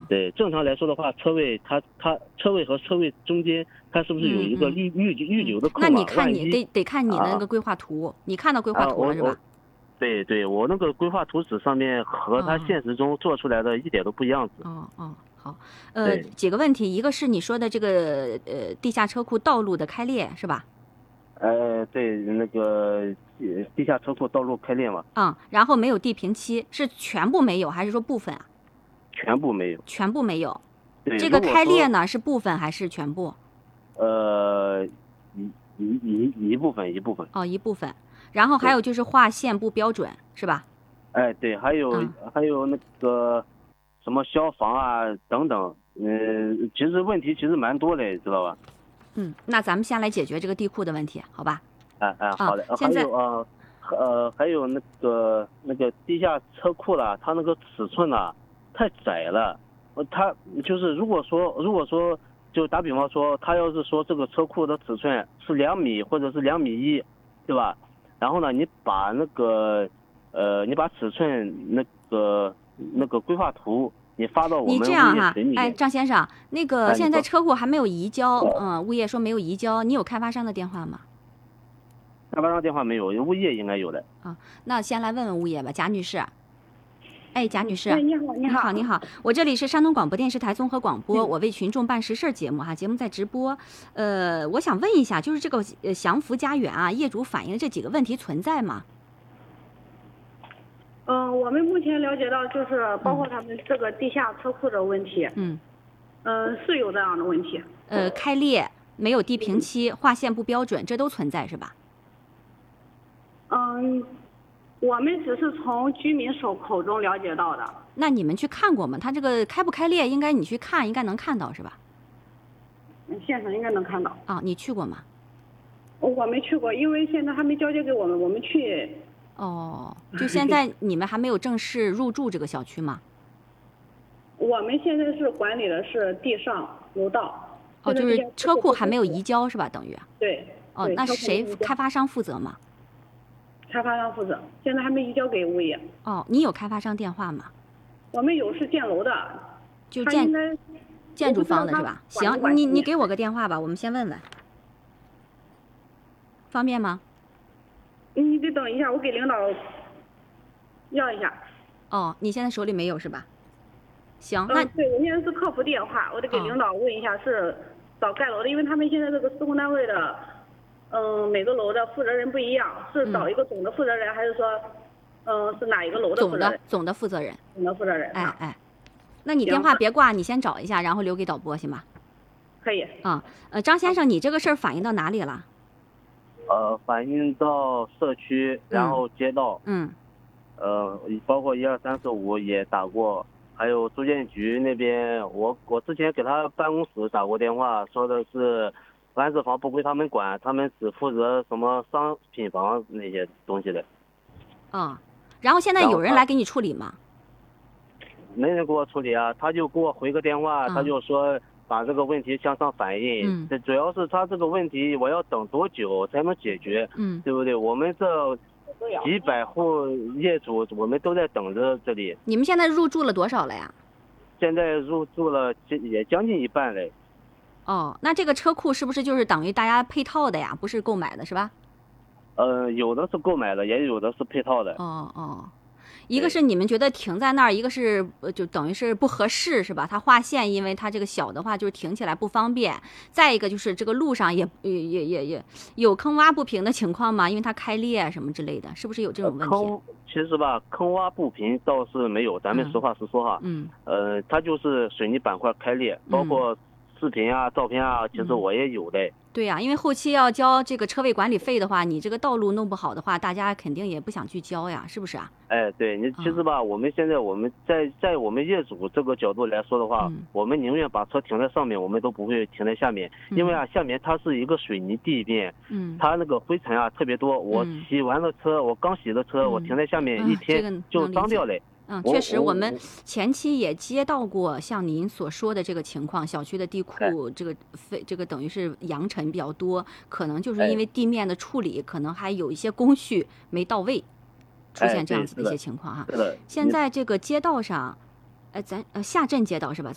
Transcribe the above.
对，正常来说的话，车位它车位和车位中间，它是不是有一个预留的空那嘛？ 你看你得看你的那个规划图，你看到规划图了是吧？ 对对，我那个规划图纸上面和它现实中做出来的一点都不一样子。 好，几个问题，一个是你说的这个地下车库道路的开裂是吧？ 对，那个地下车库道路开裂嘛。 然后没有地平期，是全部没有还是说部分啊？ 全部没有。 全部没有。 对， 这个开裂呢是部分还是全部？ 一部分。 一部分。然后还有就是划线不标准是吧？ 对，还有那个什么消防啊等等，其实问题蛮多的，知道吧？ 那咱们先来解决这个地库的问题，好吧？ 好的。还有那个地下车库了，它那个尺寸啊太窄了，它就是如果说就打比方说，他要是说这个车库的尺寸是2米或者是2.1米，对吧？然后呢，你把那个你把尺寸那个规划图你发到我们物业群里面。 你这样哈，张先生，那个现在车库还没有移交，物业说没有移交，你有开发商的电话吗？ 开发商电话没有，物业应该有的。 那先来问问物业吧，贾女士。贾女士， 你好， 我这里是山东广播电视台综合广播，我为群众办实事节目哈，节目在直播。我想问一下，就是这个祥福家园啊，业主反映的这几个问题存在吗？ 我们目前了解到，就是包括他们这个地下车库的问题，是有这样的问题。 开裂、没有地平期、划线不标准，这都存在是吧？ 我们只是从居民口中了解到的。 那你们去看过吗？它这个开不开裂，应该你去看，应该能看到是吧？ 现场应该能看到。 你去过吗？ 我没去过，因为现在还没交接给我们，我们去。 就现在你们还没有正式入住这个小区吗？ 我们现在是管理的是地上楼道。 就是车库还没有移交是吧？等于。 对。 那谁开发商负责吗？ 开发商负责，现在还没移交给物业。 你有开发商电话吗？ 我们有，是建楼的， 就建筑方的是吧？行，你给我个电话吧，我们先问问，方便吗？ 你得等一下，我给领导要一下。 你现在手里没有是吧？行， 对，我现在是客服电话，我得给领导问一下，是找盖楼的，因为他们现在这个施工单位的。每个楼的负责人不一样，是找一个总的负责人，还是说，是哪一个楼的负责人？ 总的负责人。 总的负责人。 那你电话别挂，你先找一下，然后留给导播行吗？ 可以。 张先生，你这个事儿反映到哪里了？ 反映到社区，然后街道。包括1、2、3、4、5也打过，还有住建局那边，我之前给他办公室打过电话，说的是。安置房不归他们管，他们只负责什么商品房那些东西的。 然后现在有人来给你处理吗？ 没人给我处理啊，他就给我回个电话，他就说把这个问题向上反映。主要是他这个问题我要等多久才能解决？对不对？我们这几百户业主，我们都在等着这里。 你们现在入住了多少了呀？ 现在入住了也将近一半嘞。 那这个车库是不是就是等于大家配套的呀？不是购买的是吧？ 有的是购买的，也有的是配套的。 一个是你们觉得停在那儿，一个是就等于是不合适是吧？它划线，因为它这个小的话就是停起来不方便。再一个就是这个路上也有坑洼不平的情况吗？因为它开裂什么之类的，是不是有这种问题？ 其实吧，坑洼不平倒是没有，咱们实话实说哈。它就是水泥板块开裂，包括。视频啊、照片啊，其实我也有的。 对呀，因为后期要交这个车位管理费的话，你这个道路弄不好的话，大家肯定也不想去交呀，是不是啊？ 对你其实吧，我们现在我们在我们业主这个角度来说的话，我们宁愿把车停在上面，我们都不会停在下面，因为下面它是一个水泥地面，它那个灰尘啊特别多。我洗完了车，我刚洗的车，我停在下面一天就脏掉了。 确实，我们前期也接到过像您所说的这个情况，小区的地库这个等于是扬尘比较多，可能就是因为地面的处理，可能还有一些工序没到位，出现这样子的一些情况哈。现在这个街道上，咱下镇街道是吧？